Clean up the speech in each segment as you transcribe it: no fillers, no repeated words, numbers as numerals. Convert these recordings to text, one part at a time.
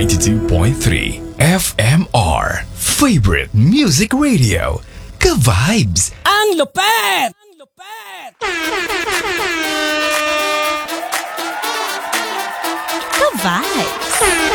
92.3 FMR Favorite Music Radio. Ka-vibes! Ang lupet! Ka-vibes!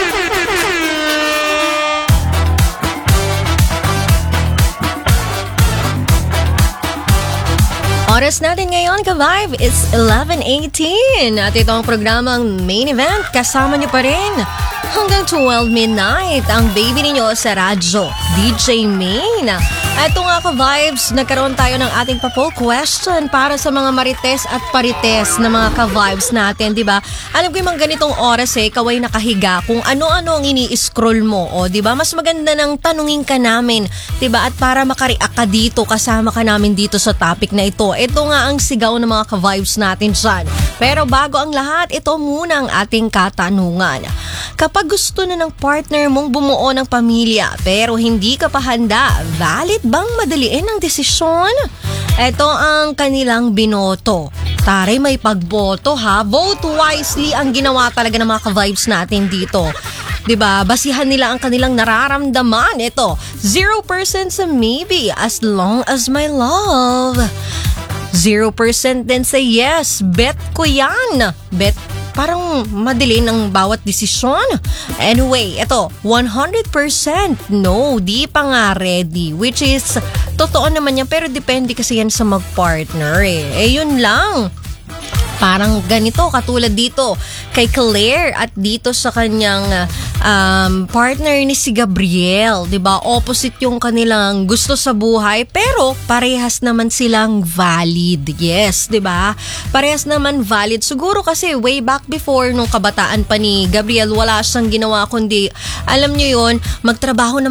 Oras natin ngayon, ka-vibe, is 11:18. At ito ang programang Main Event. Kasama niyo pa rin hanggang 12 midnight ang baby ninyo sa radyo, DJ Main. Ito nga, ka-vibes, nagkaroon tayo ng ating pa-poll question para sa mga marites at parites na mga ka-vibes natin, di ba? Alam ko yung mga ganitong oras ikaw ay nakahiga kung ano-ano ang ini-scroll mo, o di ba? Mas maganda nang tanungin ka namin, di ba? At para makareact ka dito, kasama ka namin dito sa topic na ito. Ito nga ang sigaw ng mga ka-vibes natin dyan. Pero bago ang lahat, ito muna ang ating katanungan. Kapag gusto na ng partner mong bumuo ng pamilya pero hindi ka pa handa, valid bang madaliin ang desisyon? Ito ang kanilang binoto. Taray, may pagboto ha. Vote wisely ang ginawa talaga ng mga ka-vibes natin dito. 'Di ba? Basihan nila ang kanilang nararamdaman. Ito, 0% sa maybe as long as my love. 0% din sa yes. Bet ko yan. Bet parang madali ng bawat desisyon. Anyway, ito, 100% no, di pa nga ready. Which is, totoo naman yan, pero depende kasi yan sa mag-partner eh. Yun lang. Parang ganito, katulad dito kay Claire at dito sa kanyang partner ni si Gabriel, 'di ba? Opposite yung kanilang gusto sa buhay pero parehas naman silang valid. Yes, 'di ba? Parehas naman valid. Siguro kasi way back before nung kabataan pa ni Gabriel, wala siyang ginawa kundi alam niyo 'yon, magtrabaho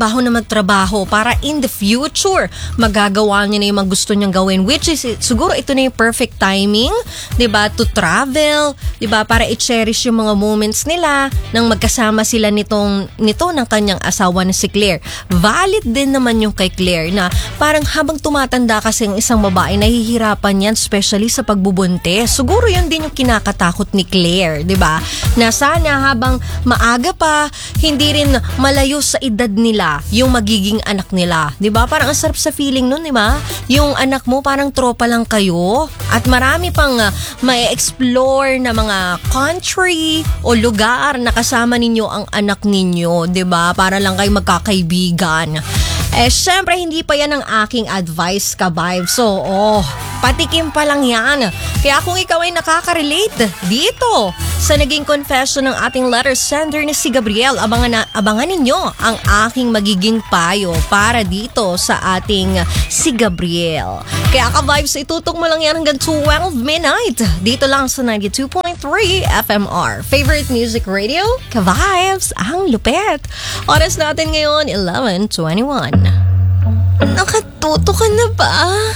para in the future magagawa niya na yung mga gusto niyang gawin, which is siguro ito na yung perfect timing, 'di ba? To travel, 'di ba? Para i-cherish yung mga moments nila nang magkasama sila nito ng kanyang asawa na si Claire. Valid din naman yung kay Claire na parang habang tumatanda kasi ang isang babae, nahihirapan yan, especially sa pagbubuntis. Siguro yun din yung kinakatakot ni Claire, 'di ba? Na sana habang maaga pa, hindi rin malayo sa edad nila yung magiging anak nila, 'di ba? Parang ang sarap sa feeling nun, 'di ba? Yung anak mo parang tropa lang kayo at marami pang may explore na mga country o lugar na kasama ninyo ang anak ninyo, 'di ba? Para lang kayo magkakaibigan. Syempre hindi pa yan ang aking advice, ka-vibe. So, patikim pa lang yan. Kaya kung ikaw ay nakaka-relate dito sa naging confession ng ating letter sender ni si Gabriel, abangan ninyo ang aking magiging payo para dito sa ating si Gabriel. Kaya ka-vibes, itutok mo lang yan hanggang 12 midnight. Dito lang sa 92.3 FMR. Favorite Music Radio, ka-vibes, ang lupet. Oras natin ngayon, 11:21. Nakatuto ka na ba?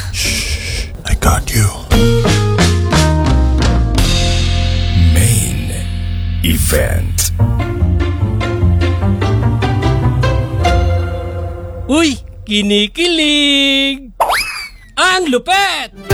I got you. Main Event. Uy, kinikilig! Ang lupet!